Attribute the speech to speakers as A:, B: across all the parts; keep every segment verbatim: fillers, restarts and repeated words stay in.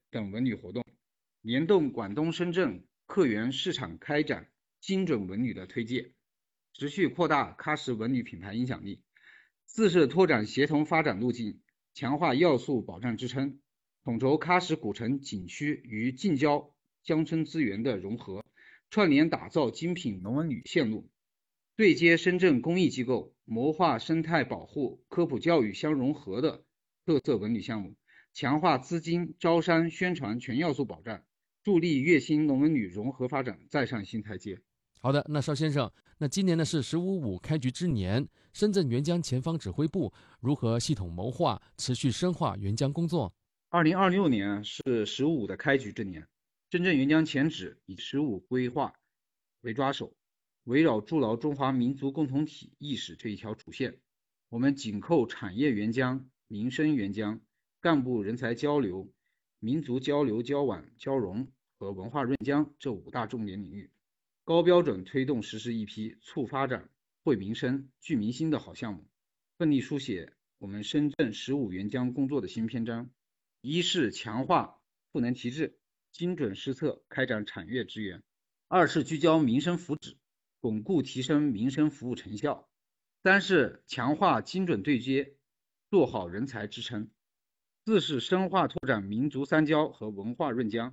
A: 等文旅活动，联动广东、深圳客源市场，开展精准文旅的推介，持续扩大喀什文旅品牌影响力。四是拓展协同发展路径，强化要素保障支撑，统筹喀什古城景区与近郊乡村资源的融合，串联打造精品农文旅线路，对接深圳公益机构，谋划生态保护、科普教育相融合的特色文旅项目，强化资金、招商、宣传全要素保障，助力粤新农文旅融合发展再上新台阶。
B: 好的，那邵先生，那今年呢是“十五五”开局之年，深圳援疆前方指挥部如何系统谋划、持续深化援疆工作？
A: 二零二六年是“十五五”的开局之年，深圳援疆前指以“十五”规划为抓手，围绕筑牢中华民族共同体意识这一条主线，我们紧扣产业援疆、民生援疆、干部人才交流、民族交流交往交融和文化润疆这五大重点领域，高标准推动实施一批促发展、惠民生、聚民心的好项目，奋力书写我们深圳“十五”援疆工作的新篇章。一是强化赋能提质，精准施策开展产业支援；二是聚焦民生福祉，巩固提升民生服务成效；三是强化精准对接，做好人才支撑；四是深化拓展民族三交和文化润疆。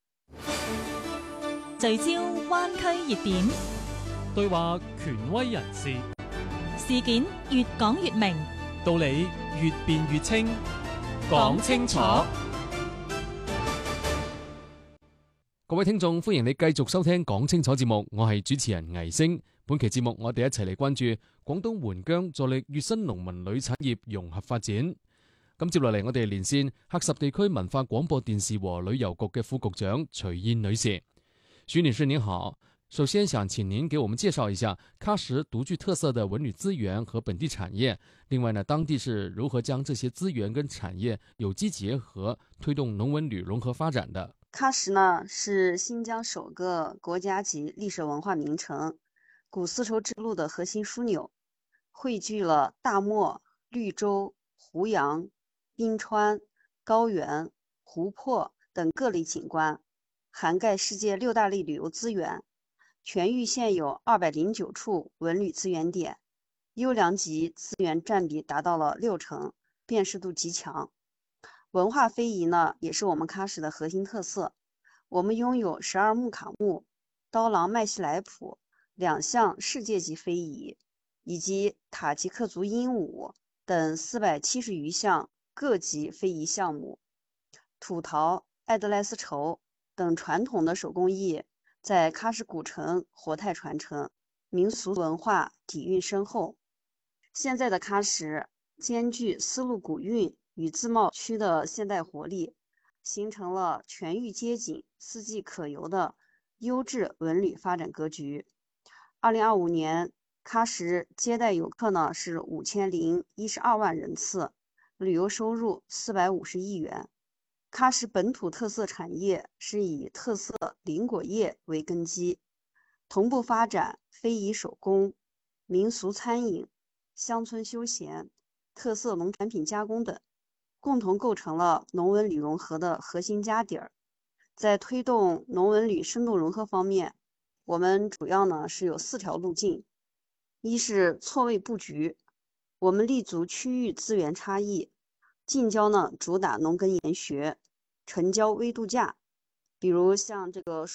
C: 聚焦灣區熱點，
D: 對話權威人士，
C: 事件越講越明，
D: 道理越辯越清。講清楚。
B: 各位聽眾，歡迎你繼續收聽講清楚節目，我係主持人倪星。本期節目我哋一齊嚟關注廣東援疆助力粵新農民旅產業融合發展。咁接落嚟我哋連線喀什地區文化廣播電視和旅遊局嘅副局長徐燕女士。徐女士您好，首先想請您給我們介紹一下喀什獨具特色的文旅資源和本地產業，另外呢，當地是如何將這些資源跟產業有機結合，推動農文旅融合發展的？
E: 喀什呢是新疆首個國家級歷史文化名城，古絲綢之路的核心樞紐，匯聚了大漠、綠洲、胡楊、冰川、高原、湖泊等各類景觀，涵蓋世界六大類旅遊資源。全域現有二百零九處文旅資源點，優良級資源佔比達到了六成，辨識度極強。文化非遺呢，也是我們喀什的核心特色。我們擁有十二木卡木、刀郎麥西來普兩項世界級非遺，以及塔吉克族音舞等四百七十餘項各級非遺項目。土陶、艾德萊絲綢等傳統的手工藝在喀什古城活態傳承，民俗文化底蘊深厚。現在的喀什兼具絲路古韻與自貿區的現代活力，形成了全域街景、四季可遊的優質文旅發展格局。二零二五年，喀什接待遊客呢是五千零一十二萬人次，旅遊收入四百五十億元。喀什本土特色產業是以特色林果業為根基，同步發展非遺手工、民俗餐飲、鄉村休閒、特色農產品加工等，共同構成了農文旅融合的核心家底兒。在推動農文旅深度融合方面，我們主要呢是有四條路徑。一是錯位佈局，我們立足區域資源差異，近郊呢主打農耕研學，城郊微度假，比如像這個